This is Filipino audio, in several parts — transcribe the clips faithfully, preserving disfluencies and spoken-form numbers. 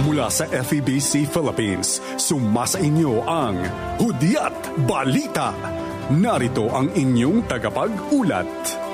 Mula sa F E B C Philippines, sumasa inyo ang Hudyat Balita. Narito ang inyong tagapag-ulat.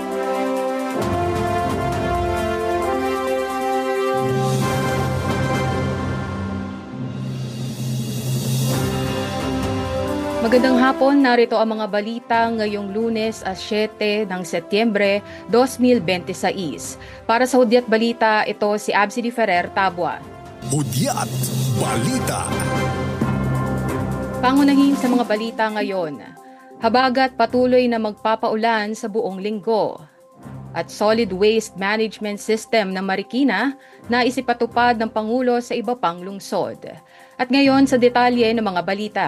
Magandang hapon, narito ang mga balita ngayong Lunes as siyete ng Setyembre two thousand twenty-six. Para sa Hudyat Balita, ito si Absidy Ferrer Tabua. Hudyat Balita. Pangunahin sa mga balita ngayon. Habagat patuloy na magpapaulan sa buong linggo. At Solid Waste Management System ng Marikina na isipatupad ng Pangulo sa iba pang lungsod. At ngayon sa detalye ng mga balita.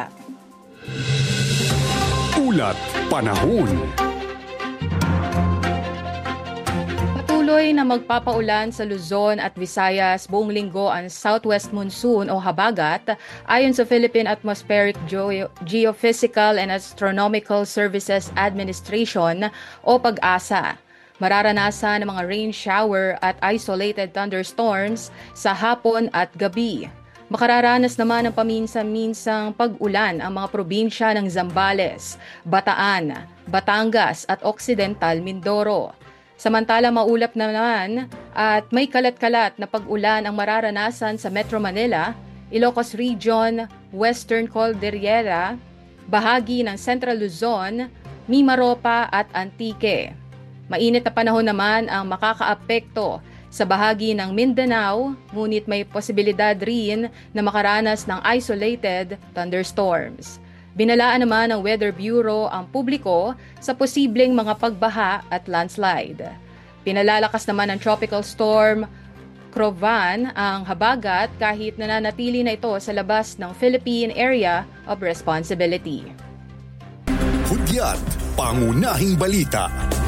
Ulat Panahon. Patuloy na magpapaulan sa Luzon at Visayas buong linggo ang southwest monsoon o habagat ayon sa Philippine Atmospheric Geo- Geophysical and Astronomical Services Administration o PAGASA. Mararanasan ng mga rain shower at isolated thunderstorms sa hapon at gabi. Makararanas naman ng paminsan-minsang pag-ulan ang mga probinsya ng Zambales, Bataan, Batangas at Occidental Mindoro. Samantala maulap naman at may kalat-kalat na pag-ulan ang mararanasan sa Metro Manila, Ilocos Region, Western Cordillera, bahagi ng Central Luzon, Mimaropa at Antique. Mainit na panahon naman ang makakaapekto sa bahagi ng Mindanao, ngunit may posibilidad rin na makaranas ng isolated thunderstorms. Binalaan naman ng Weather Bureau ang publiko sa posibleng mga pagbaha at landslide. Pinalalakas naman ng Tropical Storm Crovan ang habagat kahit nananatili na ito sa labas ng Philippine Area of Responsibility. Hudyat Pangunahing Balita.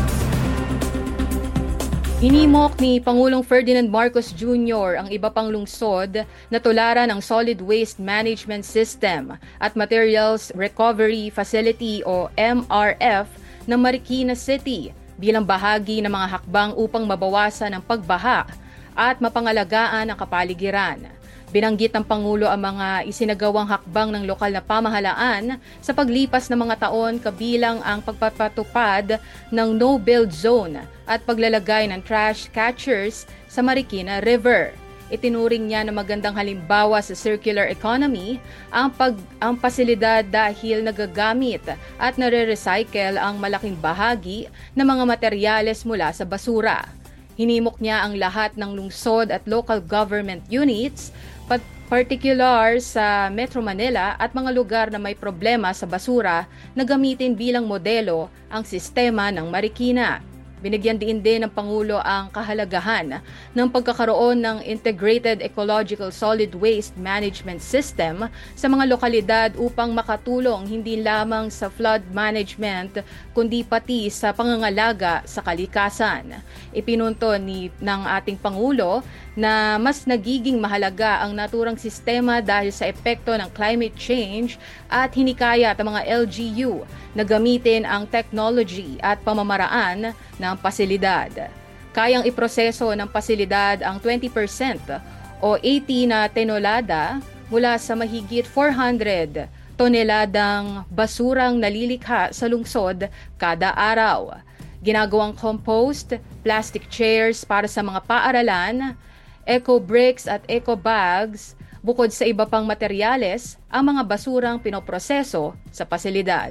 Hinimok ni Pangulong Ferdinand Marcos Junior ang iba pang lungsod na tularan ng Solid Waste Management System at Materials Recovery Facility o M R F ng Marikina City bilang bahagi ng mga hakbang upang mabawasan ang pagbaha at mapangalagaan ang kapaligiran. Binanggit ng Pangulo ang mga isinagawang hakbang ng lokal na pamahalaan sa paglipas ng mga taon kabilang ang pagpapatupad ng no-build zone at paglalagay ng trash catchers sa Marikina River. Itinuring niya na magandang halimbawa sa circular economy ang, pag, ang pasilidad dahil nagagamit at nare-recycle ang malaking bahagi ng mga materyales mula sa basura. Hinimok niya ang lahat ng lungsod at local government units, particular sa Metro Manila at mga lugar na may problema sa basura na gamitin bilang modelo ang sistema ng Marikina. Binigyan din din ng Pangulo ang kahalagahan ng pagkakaroon ng Integrated Ecological Solid Waste Management System sa mga lokalidad upang makatulong hindi lamang sa flood management kundi pati sa pangangalaga sa kalikasan. Ipinunto ni, ng ating Pangulo na mas nagiging mahalaga ang naturang sistema dahil sa epekto ng climate change at hinikayat ang mga L G U na gamitin ang technology at pamamaraan ng pasilidad. Kayang iproseso ng pasilidad ang twenty percent o eighty na tonelada mula sa mahigit four hundred toneladang basurang nalilikha sa lungsod kada araw. Ginagawang compost, plastic chairs para sa mga paaralan, eco bricks at eco bags, bukod sa iba pang materyales, ang mga basurang pinoproseso sa pasilidad.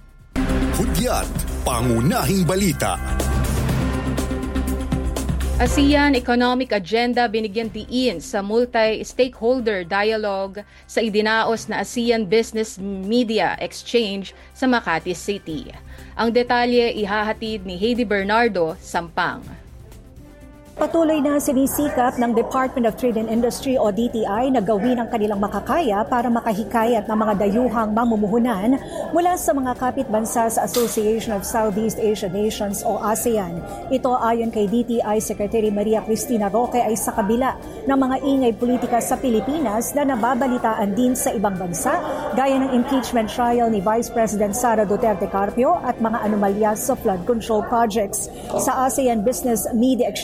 Hudyat Pangunahing Balita. ASEAN Economic Agenda binigyan diin sa multi-stakeholder dialogue sa idinaos na ASEAN Business Media Exchange sa Makati City. Ang detalye ihahatid ni Heidi Bernardo, Sampang. Patuloy na sinisikap ng Department of Trade and Industry o D T I na gawin ang kanilang makakaya para makahikayat ng mga dayuhang mamumuhunan mula sa mga kapitbansa sa Association of Southeast Asian Nations o ASEAN. Ito ayon kay D T I Secretary Maria Cristina Roque ay sa kabila ng mga ingay politika sa Pilipinas na nababalitaan din sa ibang bansa gaya ng impeachment trial ni Vice President Sara Duterte Carpio at mga anomalya sa flood control projects. Sa ASEAN Business Media Exchange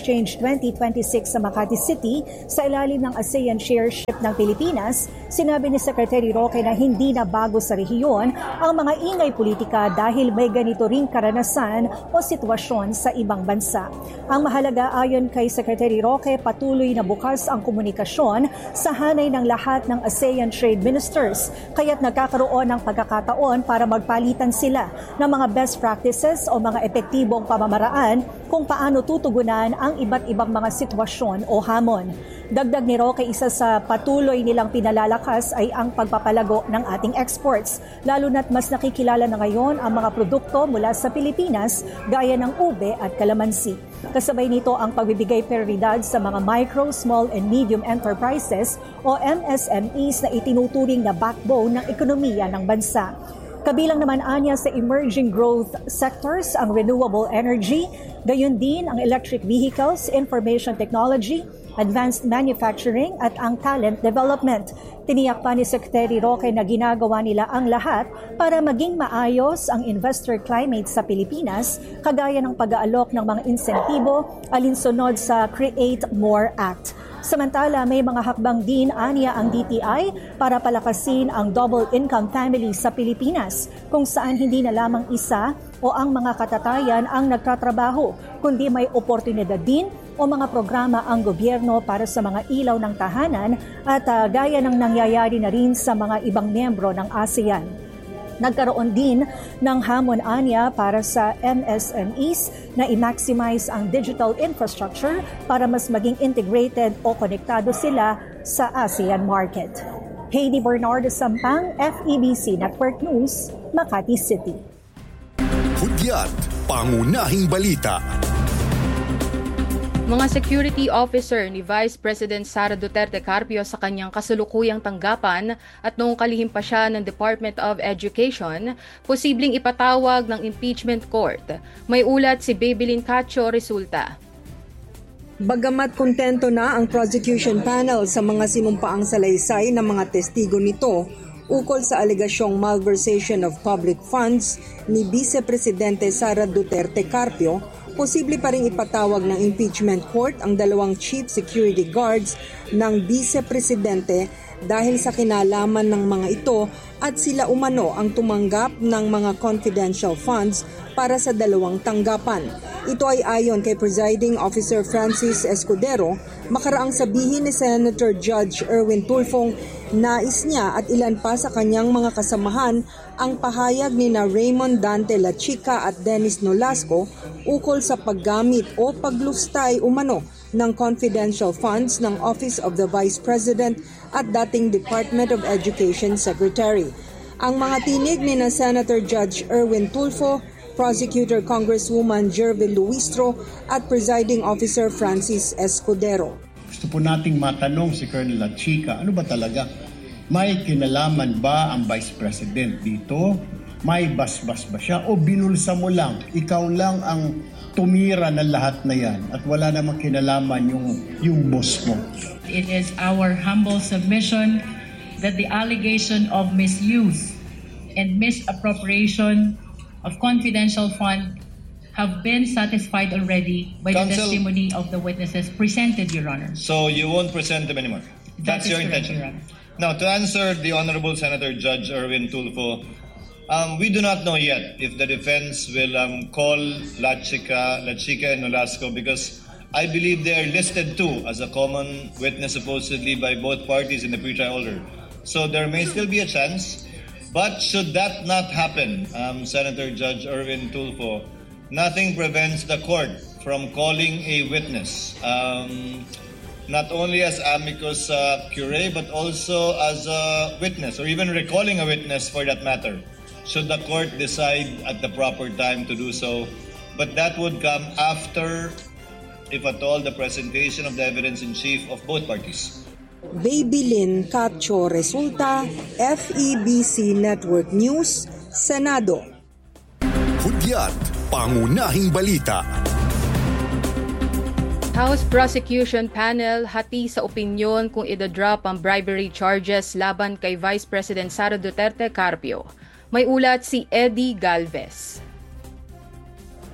twenty twenty-six sa Makati City sa ilalim ng ASEAN Chairship ng Pilipinas, sinabi ni Secretary Roque na hindi na bago sa rehiyon ang mga ingay politika dahil may ganito ring karanasan o sitwasyon sa ibang bansa. Ang mahalaga ayon kay Secretary Roque, patuloy na bukas ang komunikasyon sa hanay ng lahat ng ASEAN Trade Ministers, kaya't nagkakaroon ng pagkakataon para magpalitan sila ng mga best practices o mga epektibong pamamaraan kung paano tutugunan ang iba't ibang mga sitwasyon o hamon. Dagdag ni Roque, isa sa patuloy nilang pinalalakas ay ang pagpapalago ng ating exports, lalo na't mas nakikilala na ngayon ang mga produkto mula sa Pilipinas gaya ng ube at kalamansi. Kasabay nito ang pagbibigay prioridad sa mga micro, small and medium enterprises o M S M Es na itinuturing na backbone ng ekonomiya ng bansa. Kabilang naman anya sa emerging growth sectors ang renewable energy, gayon din ang electric vehicles, information technology, advanced manufacturing at ang talent development. Tiniyak pa ni Secretary Roque na ginagawa nila ang lahat para maging maayos ang investor climate sa Pilipinas, kagaya ng pag-aalok ng mga insentibo alinsunod sa Create More Act. Samantala, may mga hakbang din aniya ang D T I para palakasin ang double income family sa Pilipinas, kung saan hindi na lamang isa o ang mga katatayan ang nagtatrabaho, kundi may oportunidad din o mga programa ang gobyerno para sa mga ilaw ng tahanan at uh, gaya ng nangyayari na rin sa mga ibang miyembro ng ASEAN. Nagkaroon din ng hamon anya para sa M S M Es na i-maximize ang digital infrastructure para mas maging integrated o konektado sila sa ASEAN market. Heidi Bernardo Sampang, F E B C Network News, Makati City. Hudyat, pangunahing balita. Mga security officer ni Vice President Sara Duterte Carpio sa kanyang kasalukuyang tanggapan at noong kalihim pa siya ng Department of Education, posibleng ipatawag ng impeachment court. May ulat si Babylin Cacho Resulta. Bagamat kontento na ang prosecution panel sa mga sinumpaang salaysay ng mga testigo nito ukol sa alegasyong malversation of public funds ni Vice Presidente Sara Duterte Carpio, posible pa rin ipatawag ng impeachment court ang dalawang chief security guards ng Vice Presidente dahil sa kinalaman ng mga ito at sila umano ang tumanggap ng mga confidential funds para sa dalawang tanggapan. Ito ay ayon kay Presiding Officer Francis Escudero, makaraang sabihin ni Senator Judge Erwin Tulfo nais niya at ilan pa sa kanyang mga kasamahan ang pahayag ni na Raymond Dante Lachica at Dennis Nolasco ukol sa paggamit o paglustay umano ng confidential funds ng Office of the Vice President at dating Department of Education Secretary. Ang mga tinig ni na Senator Judge Erwin Tulfo, Prosecutor Congresswoman Jervil Luistro at Presiding Officer Francis Escudero. Gusto po nating matanong si Colonel Lachica, ano ba talaga? May kinalaman ba ang Vice President dito? May basbas ba siya? O binulsa mo lang? Ikaw lang ang tumira ng lahat na yan at wala namang kinalaman yung, yung boss mo. It is our humble submission that the allegation of misuse and misappropriation of confidential fund have been satisfied already by Counsel, the testimony of the witnesses presented, Your Honor. So you won't present them anymore? That That's your correct, intention? Your Honor. Now, to answer the Honorable Senator Judge Erwin Tulfo, um, we do not know yet if the defense will um, call Lachica, Lachica and Nolasco because I believe they are listed too as a common witness supposedly by both parties in the pre-trial order. So there may still be a chance. But should that not happen, um, Senator Judge Erwin Tulfo, nothing prevents the court from calling a witness, um, not only as amicus uh, curiae, but also as a witness, or even recalling a witness for that matter, should the court decide at the proper time to do so. But that would come after, if at all, the presentation of the evidence in chief of both parties. Babylin Cacho Resulta, F E B C Network News, Senado. Hudyat, pangunahing balita. House Prosecution Panel hati sa opinyon kung idadrop ang bribery charges laban kay Vice President Sara Duterte Carpio. May ulat si Eddie Galvez.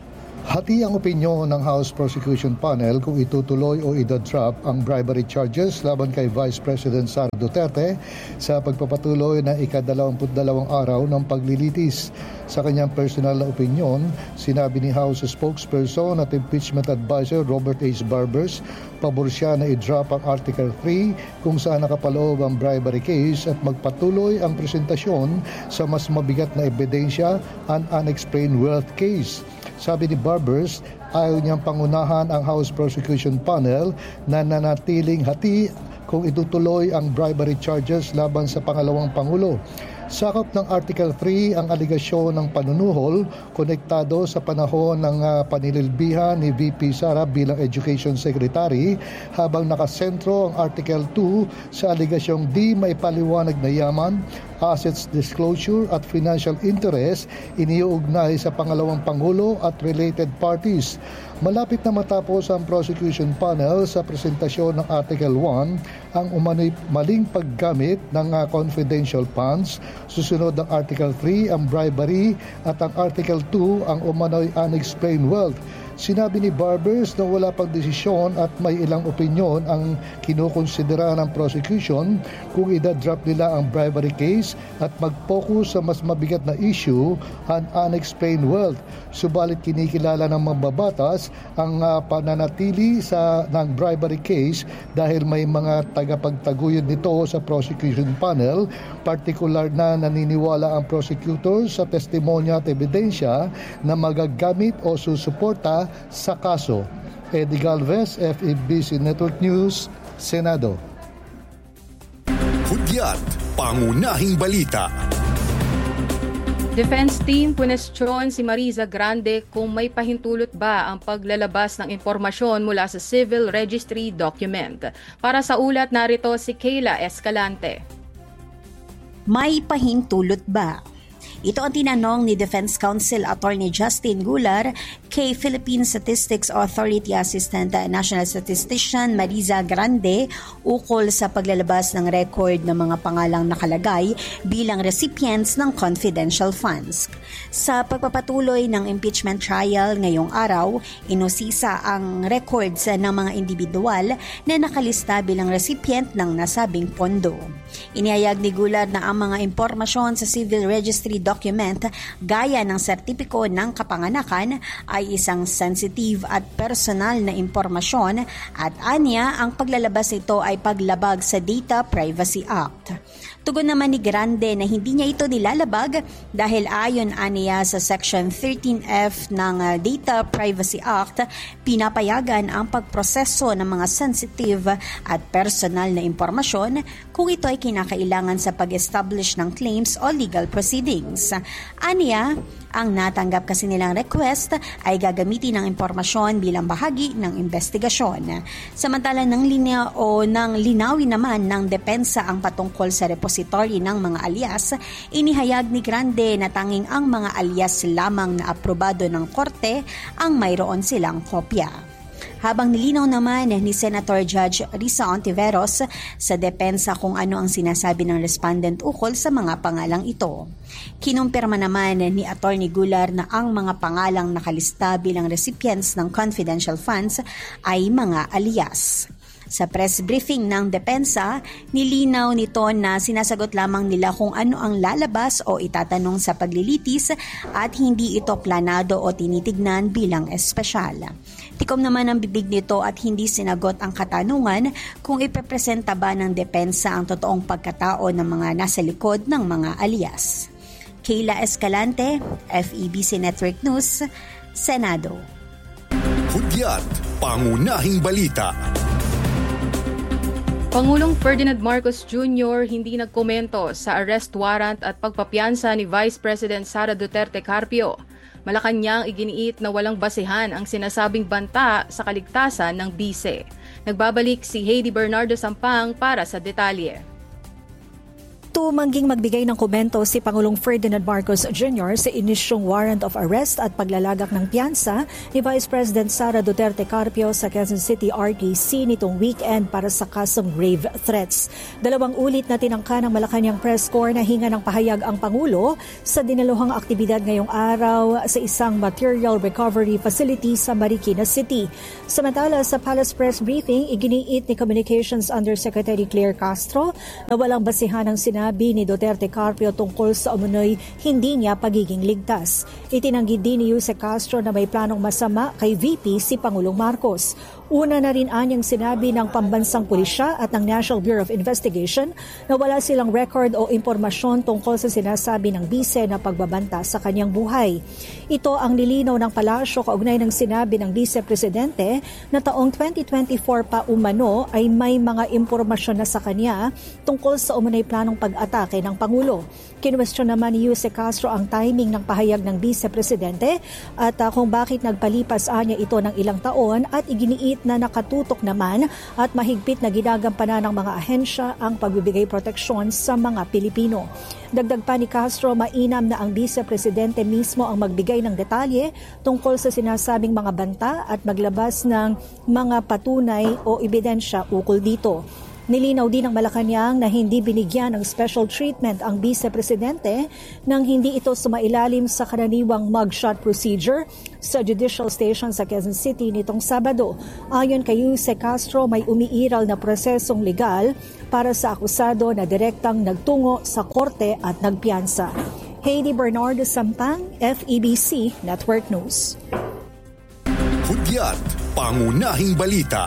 Hati ang opinyon ng House Prosecution Panel kung itutuloy o idodrop ang bribery charges laban kay Vice President Sara Duterte sa pagpapatuloy na ikadalawamput dalawang araw ng paglilitis. Sa kanyang personal na opinyon, sinabi ni House spokesperson at impeachment advisor Robert H. Barbers, pabor siya na i-drop ang Article three kung saan nakapaloob ang bribery case at magpatuloy ang presentasyon sa mas mabigat na ebidensya ang unexplained wealth case. Sabi ni Barbers, ayaw niyang pangunahan ang House Prosecution Panel na nanatiling hati kung itutuloy ang bribery charges laban sa pangalawang Pangulo. Sakop ng Article three ang aligasyon ng panunuhol konektado sa panahon ng uh, panililbihan ni V P Sara bilang Education Secretary, habang nakasentro ang Article two sa aligasyong di maipaliwanag na yaman, assets disclosure at financial interest iniuugnay sa pangalawang Pangulo at related parties. Malapit na matapos ang prosecution panel sa presentasyon ng Article one ang umano'y maling paggamit ng uh, confidential funds. Susunod ang Article three ang bribery at ang Article two ang umano'y unexplained wealth. Sinabi ni Barbers na wala pang desisyon at may ilang opinyon ang kinukonsidera ng prosecution kung idadrop nila ang bribery case at mag-focus sa mas mabigat na issue, ang unexplained wealth. Subalit kinikilala ng mambabatas ang uh, pananatili sa ng bribery case dahil may mga tagapagtaguyod nito sa prosecution panel, partikular na naniniwala ang prosecutor sa testimonya at ebidensya na magagamit o susuporta sa kaso. Eddie Galvez, F E B C Network News, Senado. Hudyat, pangunahing balita. Defense team punestyon si Mariza Grande kung may pahintulot ba ang paglalabas ng impormasyon mula sa civil registry document. Para sa ulat, narito si Kayla Escalante. May pahintulot ba? Ito ang tinanong ni Defense Counsel Attorney Justin Gular kay Philippine Statistics Authority Assistant National Statistician Mariza Grande ukol sa paglalabas ng record ng mga pangalang nakalagay bilang recipients ng confidential funds. Sa pagpapatuloy ng impeachment trial ngayong araw, inusisa ang records ng mga individual na nakalista bilang recipient ng nasabing pondo. Inihayag ni Gular na ang mga impormasyon sa civil registry document gaya ng sertipiko ng kapanganakan ay isang sensitive at personal na impormasyon at anya ang paglalabas nito ay paglabag sa Data Privacy Act. Tugon naman ni Grande na hindi niya ito nilalabag dahil ayon aniya sa Section thirteen F ng Data Privacy Act, pinapayagan ang pagproseso ng mga sensitive at personal na impormasyon kung ito ay kinakailangan sa pag-establish ng claims o legal proceedings. Aniya, ang natanggap kasi nilang request ay gagamitin ng impormasyon bilang bahagi ng investigasyon. Samantala ng linya o ng linawin naman ng depensa ang patungkol sa repository ng mga alias, inihayag ni Grande na tanging ang mga alias lamang na aprobado ng korte ang mayroon silang kopya. Habang nilinaw naman ni Senator Judge Risa Ontiveros sa depensa kung ano ang sinasabi ng respondent ukol sa mga pangalang ito. Kinumpirma naman ni Attorney Gular na ang mga pangalang nakalista bilang recipients ng confidential funds ay mga alias. Sa press briefing ng depensa, nilinaw nito na sinasagot lamang nila kung ano ang lalabas o itatanong sa paglilitis at hindi ito planado o tinitignan bilang espesyal. Tikom naman ang bibig nito at hindi sinagot ang katanungan kung ipepresenta ba ng depensa ang totoong pagkatao ng mga nasa likod ng mga alias. Kayla Escalante, F E B C Network News, Senado. Hudyat, pangunahing balita. Pangulong Ferdinand Marcos Junior hindi nagkomento sa arrest warrant at pagpapiyansa ni Vice President Sara Duterte Carpio. Malacanang iginiit na walang basehan ang sinasabing banta sa kaligtasan ng bise. Nagbabalik si Heidi Bernardo Sampang para sa detalye. Tumangging magbigay ng komento si Pangulong Ferdinand Marcos Junior sa inisyong warrant of arrest at paglalagak ng piyansa ni Vice President Sara Duterte Carpio sa Quezon City R T C nitong weekend para sa kasong grave threats. Dalawang ulit na tinangka ng Malacanang Press Corps na hinga ng pahayag ang Pangulo sa dinaluhang aktibidad ngayong araw sa isang material recovery facility sa Marikina City. Samantala sa Palace Press Briefing, iginiit ni Communications Undersecretary Claire Castro na walang basihan ng sinabi Sinabi ni Duterte Carpio tungkol sa umunoy hindi niya pagiging ligtas. Itinanggi din ni Yuse Castro na may planong masama kay V P si Pangulong Marcos. Una na rin anyang sinabi ng Pambansang Pulisya at ng National Bureau of Investigation na wala silang record o impormasyon tungkol sa sinasabi ng bise na pagbabanta sa kanyang buhay. Ito ang nilinaw ng palasyo kaugnay ng sinabi ng Vice Presidente na taong twenty twenty-four pa umano ay may mga impormasyon na sa kanya tungkol sa umunay planong pag-atake ng Pangulo. Kinwestiyon naman ni Yuse Castro ang timing ng pahayag ng Vice Presidente at uh, kung bakit nagpalipas anya ito ng ilang taon at iginiit na nakatutok naman at mahigpit na ginagampanan ng mga ahensya ang pagbibigay proteksyon sa mga Pilipino. Dagdag pa ni Castro, mainam na ang Vice Presidente mismo ang magbigay ng detalye tungkol sa sinasabing mga banta at maglabas ng mga patunay o ebidensya ukol dito. Nilinaw din ng Malacanang na hindi binigyan ng special treatment ang Vice Presidente nang hindi ito sumailalim sa karaniwang mugshot procedure sa Judicial Station sa Quezon City nitong Sabado. Ayon kay Yuse Castro, may umiiral na prosesong legal para sa akusado na direktang nagtungo sa korte at nagpiyansa. Heidi Bernardo Sampang, F E B C Network News. Hudyat, pangunahing balita.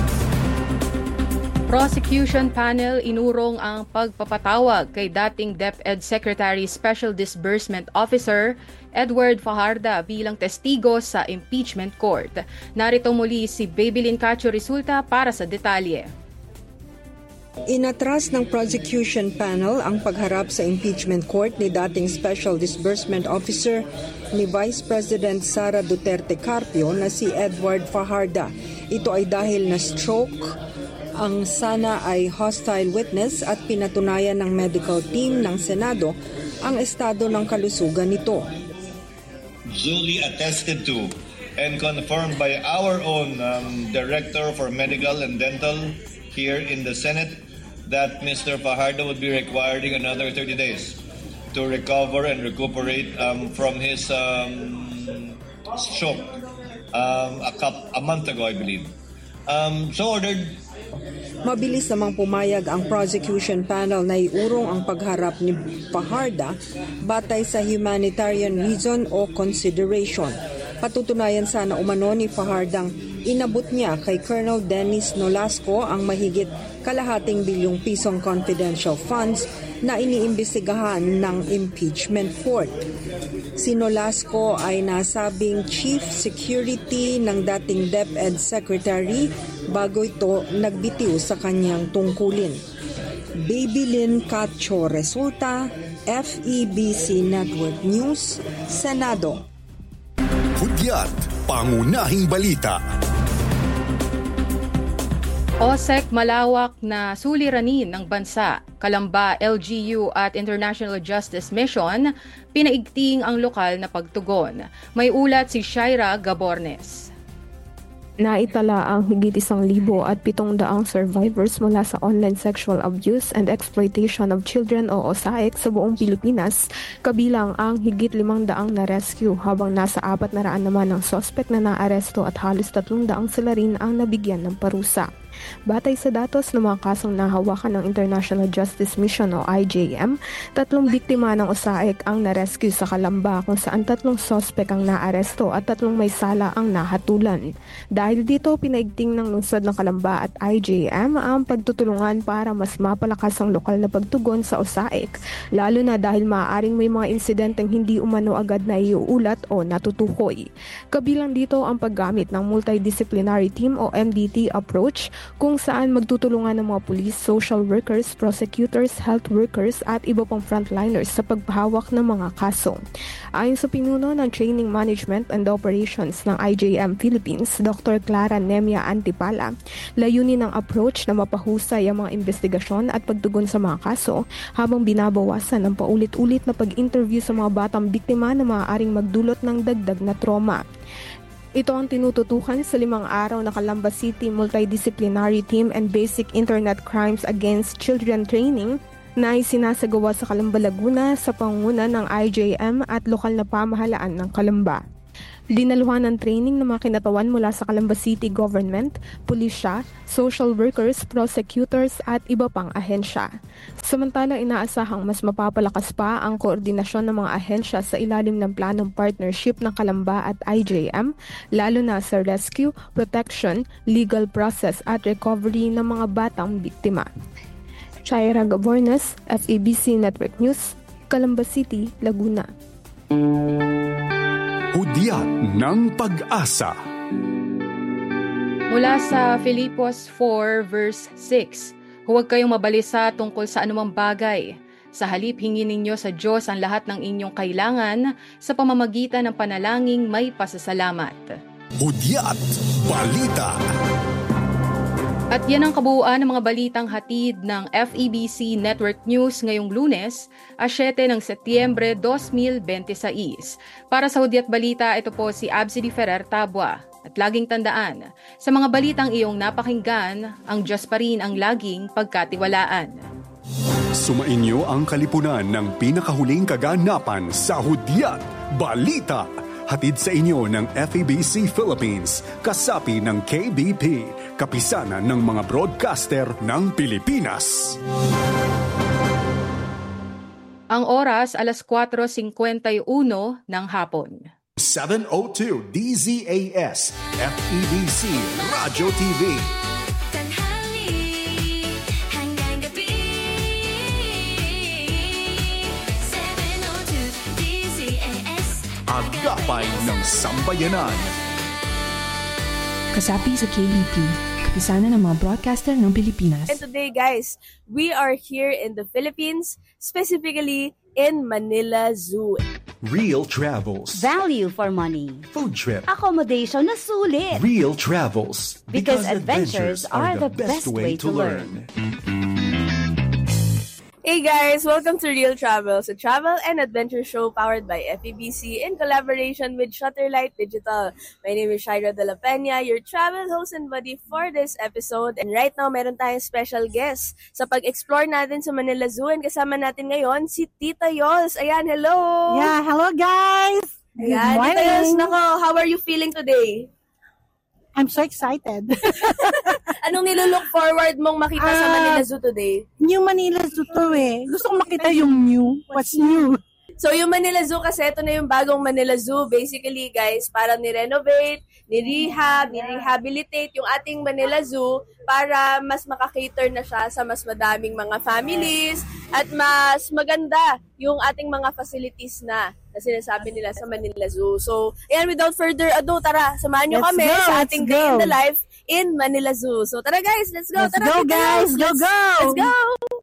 Prosecution panel inurong ang pagpapatawag kay dating DepEd Secretary Special Disbursement Officer Edward Fajarda bilang testigo sa impeachment court. Narito muli si Babylin Cacho Resulta para sa detalye. Inatras ng prosecution panel ang pagharap sa impeachment court ni dating Special Disbursement Officer ni Vice President Sara Duterte Carpio na si Edward Fajarda. Ito ay dahil na stroke ang sana ay hostile witness at pinatunayan ng medical team ng Senado ang estado ng kalusugan nito. Duly attested to and confirmed by our own um, Director for Medical and Dental here in the Senate that Mister Fajardo would be requiring another thirty days to recover and recuperate um, from his um, stroke um, a, cup, a month ago, I believe. Um, so ordered. Mabilis namang pumayag ang prosecution panel na iurong ang pagharap ni Fajarda batay sa humanitarian reason o consideration. Patutunayan sana umano ni Fajardang inabot niya kay Colonel Dennis Nolasco ang mahigit kalahating bilyong pisong confidential funds na iniimbestigahan ng impeachment court. Si Nolasco ay nasabing chief security ng dating DepEd Secretary bago ito nagbitiw sa kanyang tungkulin. Babylin Cacho Resulta, F E B C Network News, Senado. Hudyat, pangunahing balita. O S E C malawak na suliranin ng bansa, Kalamba, L G U at International Justice Mission, pinaigting ang lokal na pagtugon. May ulat si Shaira Gabornes. Naitala ang higit isang libo at pitong daang survivors mula sa online sexual abuse and exploitation of children o O S A I C sa buong Pilipinas, kabilang ang higit limang daang na-rescue habang nasa apat na raan naman ang suspect na naaresto at halos tatlong daang sila rin ang nabigyan ng parusa. Batay sa datos ng mga kasong nahawakan ng International Justice Mission o I J M, tatlong biktima ng O S A I C ang na-rescue sa Kalamba kung saan tatlong suspect ang naaresto at tatlong may sala ang nahatulan. Dahil dito, pinaigting ng lungsod ng Kalamba at I J M ang pagtutulungan para mas mapalakas ang lokal na pagtugon sa O S A I C, lalo na dahil maaaring may mga insidenteng hindi umano agad na iuulat o natutukoy. Kabilang dito ang paggamit ng multidisciplinary team o M D T approach kung saan magtutulungan ng mga police, social workers, prosecutors, health workers at iba pang frontliners sa pagpahawak ng mga kaso. Ayon sa pinuno ng Training Management and Operations ng I J M Philippines, Doctor Clara Nemia Antipala, layunin ng approach na mapahusay ang mga investigasyon at pagtugon sa mga kaso habang binabawasan ang paulit-ulit na pag-interview sa mga batang biktima na maaaring magdulot ng dagdag na trauma. Ito ang tinututukan sa limang araw na Calamba City Multidisciplinary Team and Basic Internet Crimes Against Children Training na isinasagawa sa Calamba, Laguna sa pangunguna ng I J M at lokal na pamahalaan ng Calamba. Dinaluhan ng training ng mga kinatawan mula sa Calamba City Government, pulisya, social workers, prosecutors at iba pang ahensya. Samantala, inaasahang mas mapapalakas pa ang koordinasyon ng mga ahensya sa ilalim ng planong partnership ng Calamba at I J M, lalo na sa rescue, protection, legal process at recovery ng mga batang biktima. Chaira Gabornes, F A B C Network News, Calamba City, Laguna. Hudyat ng Pag-asa. Mula sa Filipos four verse six, huwag kayong mabalisa tungkol sa anumang bagay. Sa halip, hingin ninyo sa Diyos ang lahat ng inyong kailangan sa pamamagitan ng panalangin may pasasalamat. Hudyat Balita. At yan ang kabuuan ng mga balitang hatid ng F E B C Network News ngayong Lunes, siyete ng Setyembre twenty twenty-six. Para sa Hudyat Balita, ito po si Absidy Ferrer Tabua. At laging tandaan, sa mga balitang iyong napakinggan, ang Diyos pa rin ang laging pagkatiwalaan. Sumainyo ang kalipunan ng pinakahuling kaganapan sa Hudyat Balita. Hatid sa inyo ng F E B C Philippines, kasapi ng K B P, kapisanan ng mga broadcaster ng Pilipinas. Ang oras, alas four fifty-one ng hapon. seven oh two D Z A S, F E B C Radio T V. Agapay ng Sambayanan. Kasapi sa K B P, kapisanan ng mga broadcaster ng Pilipinas. And today, guys, we are here in the Philippines, specifically in Manila Zoo. Real Travels. Value for money. Food trip. Accommodation na sulit. Real Travels. Because, because adventures, adventures are the best way to learn. Hey guys, welcome to Real Travels, a travel and adventure show powered by F E B C in collaboration with Shutterlight Digital. My name is Shaira De La Peña, your travel host and buddy for this episode. And right now, meron tayong special guest sa pag-explore natin sa Manila Zoo. And kasama natin ngayon si Tita Yols. Ayan, hello! Yeah, hello guys! Good Ayan, morning! Tita Yols, nako, how are you feeling today? I'm so excited. Anong nilulook forward mong makita uh, sa Manila Zoo today? New Manila Zoo to eh. Gusto kong makita yung new. What's new? So yung Manila Zoo kasi, ito na yung bagong Manila Zoo. Basically guys, parang ni-renovate, ni-rehab, ni-rehabilitate yung ating Manila Zoo para mas makakater na siya sa mas madaming mga families at mas maganda yung ating mga facilities na na sinasabi nila sa Manila Zoo. So, ayan, without further ado, tara, samahan nyo let's kami go, sa ating day in the life in Manila Zoo. So, tara guys, let's go. Let's tara, go guys, go, go! Let's go!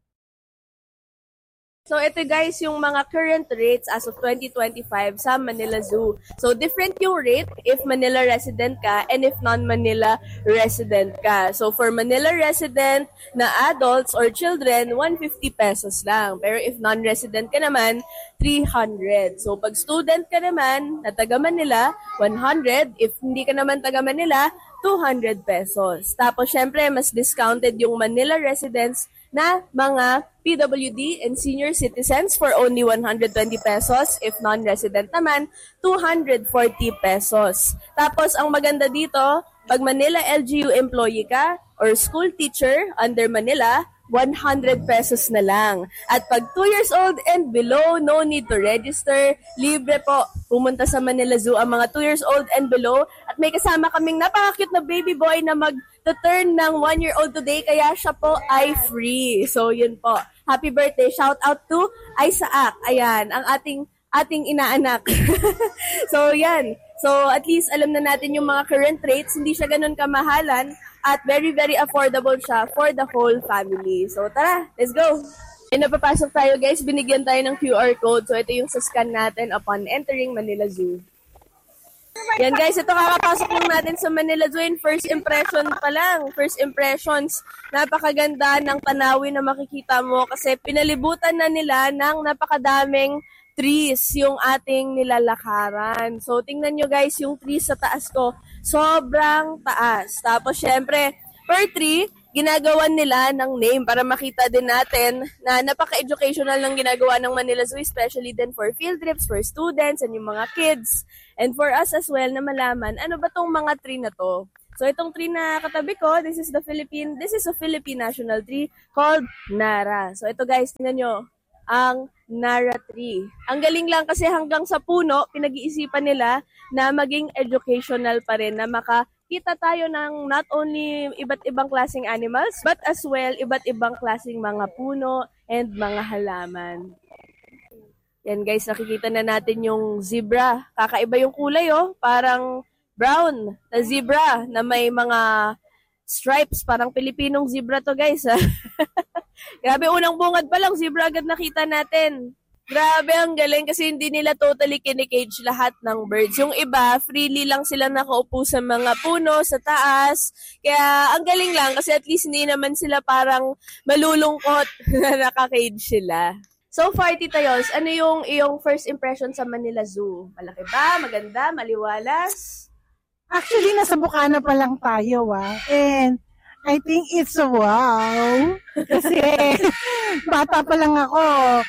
So, ito guys, yung mga current rates as of twenty twenty-five sa Manila Zoo. So, different yung rate if Manila resident ka and if non-Manila resident ka. So, for Manila resident na adults or children, one hundred fifty pesos lang. Pero if non-resident ka naman, three hundred. So, pag student ka naman na taga Manila, one hundred. If hindi ka naman taga Manila, two hundred pesos. Tapos, syempre, mas discounted yung Manila residents na mga P W D and senior citizens for only one hundred twenty pesos. If non-resident naman, two hundred forty pesos. Tapos, ang maganda dito, pag Manila L G U employee ka or school teacher under Manila, one hundred pesos na lang. At pag two years old and below, no need to register. Libre po. Pumunta sa Manila Zoo ang mga two years old and below. At may kasama kaming napaka-cute na baby boy na mag-turn ng one year old today. Kaya siya po ay free. So, yun po. Happy birthday. Shout out to Isaac. Ayan, ang ating ating inaanak. So, yan. So, at least alam na natin yung mga current rates. Hindi siya ganun kamahalan. at very, very affordable siya for the whole family. So tara, let's go! E napapasok tayo guys, binigyan tayo ng Q R code. So ito yung sa scan natin upon entering Manila Zoo. Yan guys, ito kakapasok lang natin sa Manila Zoo. And first impression pa lang, first impressions, napakaganda ng tanawin na makikita mo kasi pinalibutan na nila ng napakadaming trees yung ating nilalakaran. So tingnan nyo guys, yung trees sa taas ko, sobrang taas. Tapos syempre, per tree, ginagawan nila ng name para makita din natin na napaka-educational ng ginagawa ng Manila Zoo, especially din for field trips, for students, and yung mga kids. And for us as well na malaman, ano ba tong mga tree na to? So itong tree na katabi ko, this is the Philippine, this is a Philippine national tree called Nara. So ito guys, tingnan nyo, ang Nara tree. Ang galing lang kasi hanggang sa puno, pinag-iisipan nila na maging educational pa rin, na makakita tayo ng not only iba't ibang klaseng animals, but as well, iba't ibang klaseng mga puno and mga halaman. Yan guys, nakikita na natin yung zebra. Kakaiba yung kulay oh, parang brown na zebra na may mga stripes, parang Pilipinong zebra to guys. Grabe, unang bungad pa lang, zebra agad nakita natin. Grabe, ang galing kasi hindi nila totally kinikage lahat ng birds. Yung iba, freely lang sila nakaupo sa mga puno, sa taas. Kaya ang galing lang kasi at least hindi naman sila parang malulungkot na nakakage sila. So far, Tita Yols, ano yung iyong first impression sa Manila Zoo? Malaki ba? Maganda? Maliwalas? Actually, nasa Bukana pa lang tayo, ah. And I think it's a wow. Kasi bata pa lang ako.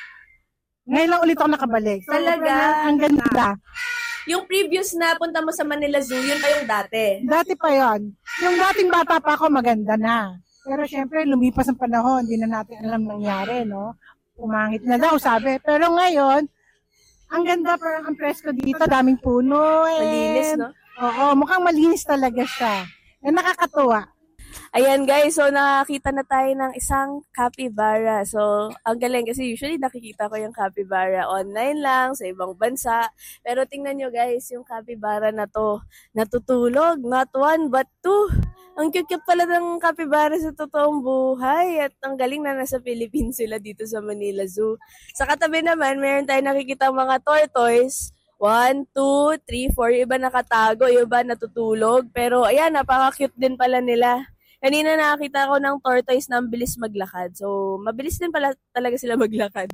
Ngayon lang ulit ako nakabalik. So, talaga? Ang ganda. Yung previous na punta mo sa Manila Zoo, yun pa yung dati? Dati pa yon. Yung dating bata pa ako, maganda na. Pero syempre, lumipas ang panahon, hindi na natin alam nangyari, no? Umangit na daw, sabi. Pero ngayon, ang ganda, parang ang presko dito, daming puno. And, malinis, no? Oo, mukhang malinis talaga siya. And nakakatuwa. Ayan guys, so nakakita na tayo ng isang capybara. So, ang galing kasi usually nakikita ko yung capybara online lang, sa ibang bansa. Pero tingnan nyo guys, yung capybara na to, natutulog, not one but two. Ang cute-cute pala ng capybara sa totoong buhay. At ang galing na nasa Philippines sila dito sa Manila Zoo. Sa katabi naman, meron tayong nakikita mga tortoise. One, two, three, four. Yung iba nakatago, yung iba natutulog. Pero ayan, napaka-cute din pala nila. Kanina nakakita ko ng tortoise na ang bilis maglakad. So, mabilis din pala talaga sila maglakad.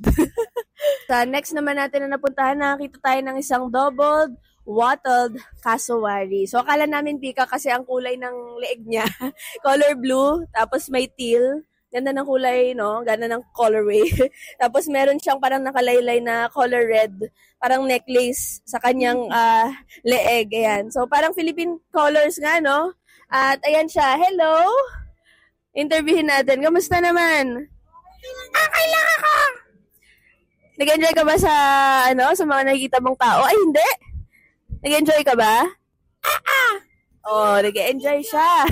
Sa next naman natin na napuntahan, nakakita tayo ng isang doubled wattled cassowary. So, akala namin pika kasi ang kulay ng leeg niya, color blue, tapos may teal. Ganda ng kulay, no? Ganda ng colorway. Tapos meron siyang parang nakalaylay na color red, parang necklace sa kanyang uh, leeg. Ayan. So, parang Philippine colors nga, no? At ayan siya. Hello! Interviewin natin. Kamusta naman? Okay lang ako! Nag-enjoy ka ba sa, ano, sa mga nakikita mong tao? Ay, hindi! Nag-enjoy ka ba? Ah, ah! Oh, nag-enjoy siya.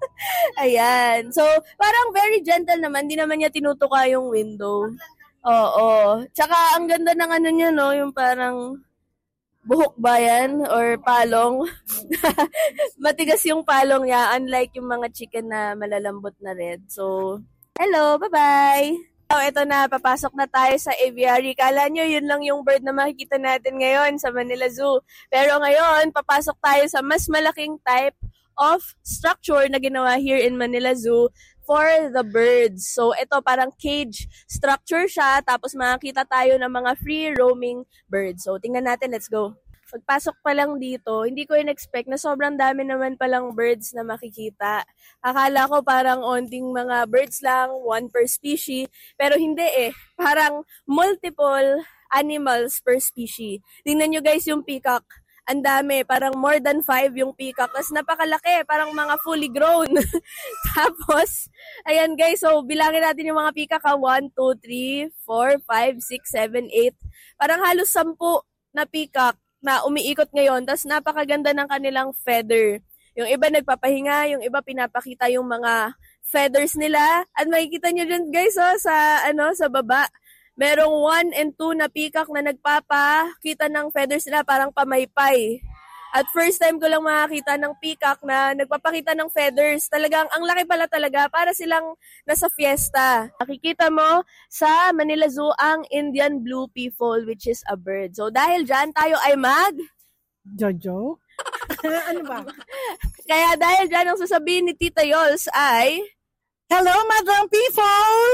Ayan. So, parang very gentle naman. Hindi naman niya tinutuka yung window. Oo. Tsaka, ang ganda ng ano niya, no? Yung parang buhok ba yan? Or palong? Matigas yung palong niya. Unlike yung mga chicken na malalambot na red. So, hello. Bye-bye. So, ito na, papasok na tayo sa aviary. Kala nyo, yun lang yung bird na makikita natin ngayon sa Manila Zoo. Pero ngayon, papasok tayo sa mas malaking type of structure na ginawa here in Manila Zoo for the birds. So, ito parang cage structure siya. Tapos makikita tayo ng mga free roaming birds. So, tingnan natin. Let's go. Pagpasok pa lang dito, hindi ko in-expect na sobrang dami naman palang birds na makikita. Akala ko parang onting mga birds lang, one per species. Pero hindi eh. Parang multiple animals per species. Tingnan nyo guys yung peacock. Ang dami. Parang more than five yung peacock. Tapos napakalaki. Parang mga fully grown. Tapos, ayan guys. So, bilangin natin yung mga peacock. one, two, three, four, five, six, seven, eight. Parang halos sampu na peacock na umiikot ngayon, tapos napakaganda ng kanilang feather. Yung iba nagpapahinga, yung iba pinapakita yung mga feathers nila. At makikita nyo dyan guys, oh, sa, ano, sa baba. Merong one and two na peacock na nagpapakita ng feathers nila, parang pamaypay. At first time ko lang makakita ng peacock na nagpapakita ng feathers. Talagang ang laki pala talaga, para silang nasa fiesta. Nakikita mo sa Manila Zoo ang Indian blue peafowl, which is a bird. So dahil dyan, tayo ay mag... Jojo? Ano ba? Kaya dahil dyan, ang sasabihin ni Tita Yols ay... Hello, Madam Peafowl!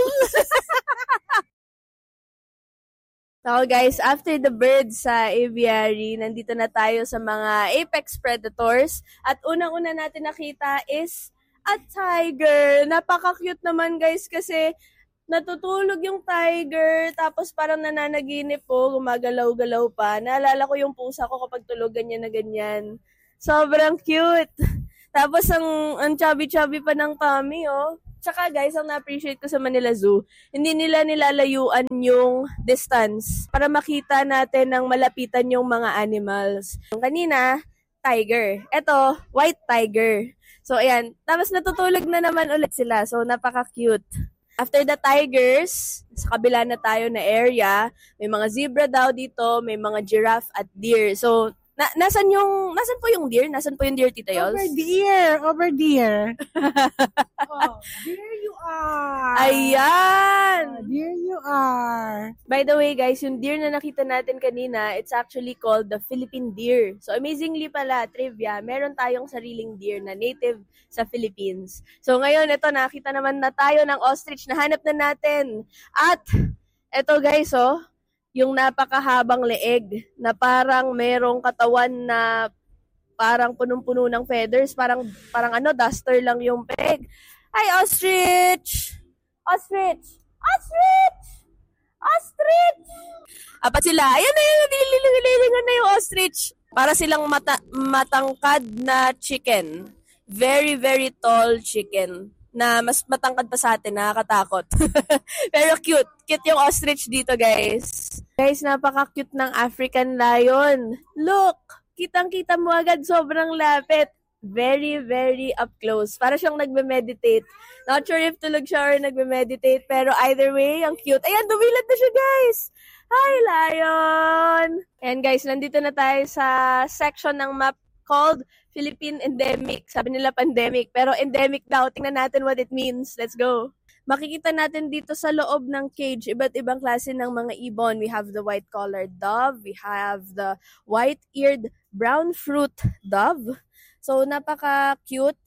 So guys, after the birds sa aviary, nandito na tayo sa mga apex predators. At unang-una natin nakita is a tiger. Napaka-cute naman guys kasi natutulog yung tiger, tapos parang nananaginip po, gumagalaw-galaw pa. Naalala ko yung pusa ko kapag tulog ganyan na ganyan. Sobrang cute. Tapos ang, ang chubby-chubby pa ng tummy, oh. Tsaka guys, ang na-appreciate ko sa Manila Zoo, hindi nila nilalayuan yung distance para makita natin ng malapitan yung mga animals. Yung kanina, tiger. Ito, white tiger. So ayan, tapos natutulog na naman ulit sila. So napaka-cute. After the tigers, sa kabila na tayo na area, may mga zebra daw dito, may mga giraffe at deer. So Na, nasan yung, nasan po yung deer? Nasan po yung deer, Tita Yols? Over deer, over deer. Oh, there you are. Ayan! Oh, there you are. By the way, guys, yung deer na nakita natin kanina, it's actually called the Philippine deer. So, amazingly pala, trivia, meron tayong sariling deer na native sa Philippines. So, ngayon, ito, nakita naman na tayo ng ostrich na hanap na natin. At, ito guys, oh, yung napakahabang leeg na parang merong katawan na parang punong-puno ng feathers, parang parang ano, duster lang yung peg. Ay, ostrich! Ostrich! Ostrich! Ostrich! Apat sila. Ayan na yun, nilililingan na yung ostrich. Para silang mata- matangkad na chicken. Very, very tall chicken. Na mas matangkad pa sa atin, nakakatakot. Pero cute. Cute yung ostrich dito, guys. Guys, napaka-cute ng African lion. Look! Kitang-kita mo agad, sobrang lapit. Very, very up close. Para siyang nagme-meditate. Not sure if tulog siya or nagme-meditate, pero either way, ang cute. Ayan, dumilad na siya, guys! Hi, lion! Ayan, guys, nandito na tayo sa section ng map called Philippine Endemic. Sabi nila pandemic, pero endemic daw. Tingnan natin what it means. Let's go. Makikita natin dito sa loob ng cage, iba't ibang klase ng mga ibon. We have the white-collared dove. We have the white-eared brown fruit dove. So, napaka-cute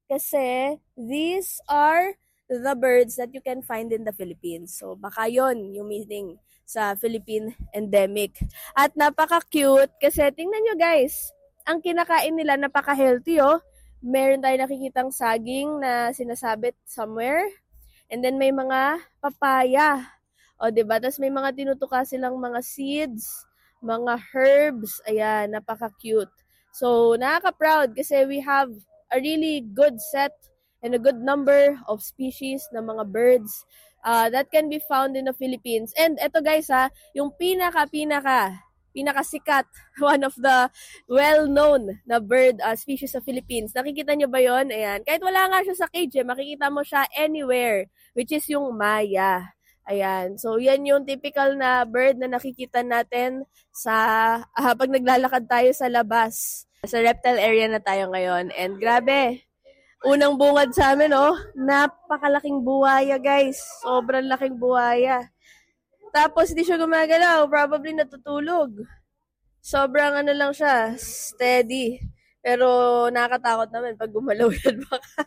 kasi these are the birds that you can find in the Philippines. So, baka yon yung meaning sa Philippine Endemic. At napaka-cute kasi tingnan nyo guys, ang kinakain nila napaka-healthy, oh. Meron tayo nakikitang saging na sinasabit somewhere. And then may mga papaya. O, diba? Tapos may mga tinutuka silang mga seeds, mga herbs. Ayan, napaka-cute. So, nakaka-proud kasi we have a really good set and a good number of species ng mga birds uh, that can be found in the Philippines. And eto guys ha, yung pinaka-pinaka pinakasikat, one of the well-known na bird uh, species sa Philippines. Nakikita nyo ba yon? Ayan. Kahit wala nga siya sa cage, eh, makikita mo siya anywhere, which is yung maya. Ayan. So, yan yung typical na bird na nakikita natin sa uh, pag naglalakad tayo sa labas. Sa reptile area na tayo ngayon. And grabe, unang bungad sa amin, oh, napakalaking buhaya, guys. Sobrang laking buhaya. Tapos, hindi siya gumagalaw. Probably natutulog. Sobrang ano lang siya, steady. Pero, nakakatakot naman pag gumalaw yan. Baka,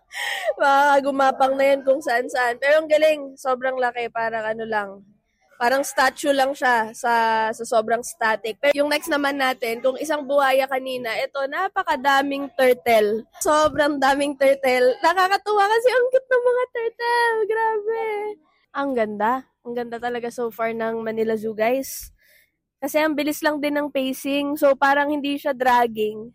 baka gumapang na yan kung saan-saan. Pero, ang galing. Sobrang laki. Parang ano lang. Parang statue lang siya sa, sa sobrang static. Pero, yung next naman natin, kung isang buhaya kanina, ito, napakadaming turtle. Sobrang daming turtle. Nakakatuwa kasi ang cute ng mga turtle. Grabe. Ang ganda. Ang ganda talaga so far ng Manila Zoo, guys. Kasi ang bilis lang din ng pacing. So, parang hindi siya dragging.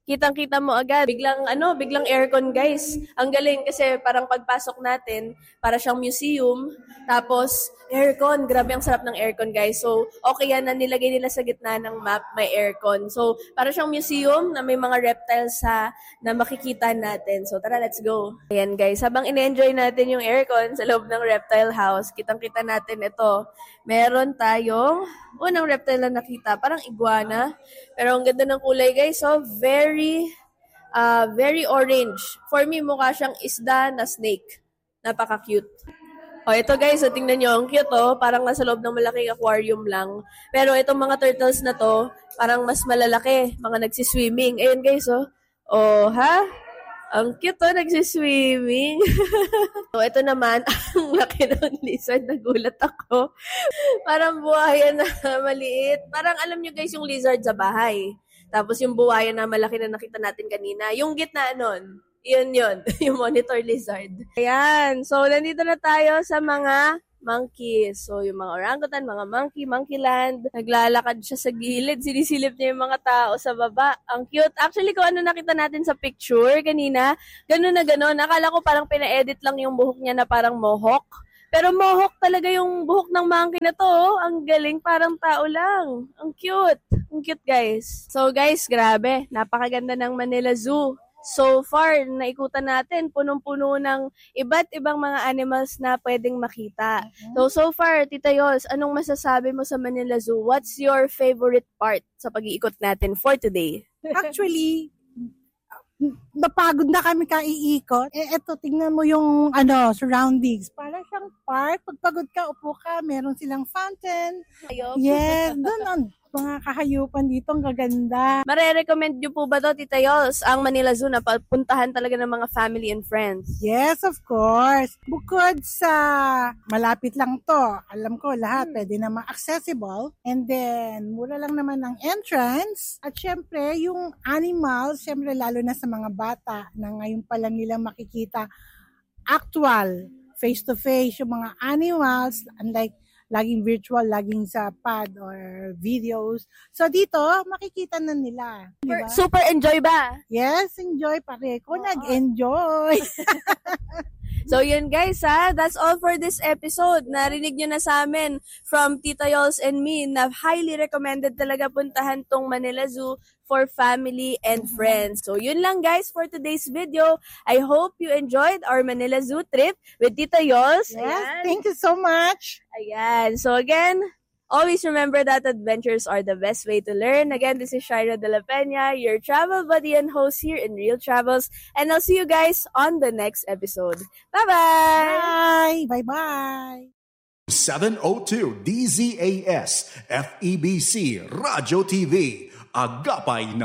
kitang-kita mo agad. Biglang, ano, biglang aircon, guys. Ang galing kasi parang pagpasok natin, para siyang museum. Tapos, aircon. Grabe ang sarap ng aircon, guys. So, okay yan na nilagay nila sa gitna ng map, may aircon. So, para siyang museum na may mga reptiles sa, na makikita natin. So, tara, let's go. Ayan, guys. Habang in-enjoy natin yung aircon sa loob ng reptile house, kitang-kita natin ito. Meron tayong unang reptile na nakita. Parang iguana. Pero ang ganda ng kulay, guys. So, very, uh, very orange. For me, mukha siyang isda na snake. Napaka-cute. O, ito guys, so tingnan nyo, ang cute oh. Parang nasa loob ng malaking aquarium lang. Pero itong mga turtles na to, parang mas malalaki. Mga nagsiswimming. Ayun guys, oh. Oh, ha? Ang cute oh, nagsiswimming. So, ito naman, ang laki ng lizard. Nagulat ako. Parang buhayan na maliit. Parang alam nyo guys, yung lizard sa bahay. Tapos yung buhayan na malaki na nakita natin kanina. Yung gitna nun, yun yun. Yung monitor lizard. Ayan. So, nandito na tayo sa mga monkeys. So, yung mga orangutan, mga monkey, monkey land. Naglalakad siya sa gilid. Sinisilip niya yung mga tao sa baba. Ang cute. Actually, kung ano nakita natin sa picture kanina, ganun na ganun. Akala ko parang pina-edit lang yung buhok niya na parang mohawk. Pero mohawk talaga yung buhok ng monkey na to. Oh. Ang galing, parang tao lang. Ang cute. Ang cute, guys. So, guys, grabe. Napakaganda ng Manila Zoo. So far, naikutan natin, punong-puno ng iba't ibang mga animals na pwedeng makita. So, so far, Tita Yols, anong masasabi mo sa Manila Zoo? What's your favorite part sa pag-iikot natin for today? Actually, napagod na kami kaiikot. Eh, eto, tingnan mo yung ano, surroundings. Para siyang park. Pag pagod ka, upo ka, meron silang fountain. Ayop. Yes, doon ang mga kahayupan dito, ang gaganda. Mare-recommend nyo po ba to, Tita Yols, ang Manila Zoo na puntahan talaga ng mga family and friends? Yes, of course. Bukod sa malapit lang to, alam ko lahat hmm. pwede naman accessible. And then, mura lang naman ang entrance. At syempre, yung animals, syempre lalo na sa mga bata na ngayon pa lang nila makikita actual, face-to-face, yung mga animals, unlike laging virtual, laging sa pad or videos. So dito, makikita na nila. Diba? Super enjoy ba? Yes, enjoy pare ko. Nag-enjoy. So yun guys ha, that's all for this episode. Narinig nyo na sa amin from Tita Yols and me na highly recommended talaga puntahan tong Manila Zoo for family and friends. So yun lang guys for today's video. I hope you enjoyed our Manila Zoo trip with Tita Yols. Yes, ayan. Thank you so much. Ayan. So again, always remember that adventures are the best way to learn. Again, this is Shaira De La Peña, your travel buddy and host here in Real Travels. And I'll see you guys on the next episode. Bye-bye! Bye! Bye-bye! seven oh two D Z A S F E B C Radyo T V. Agapay ng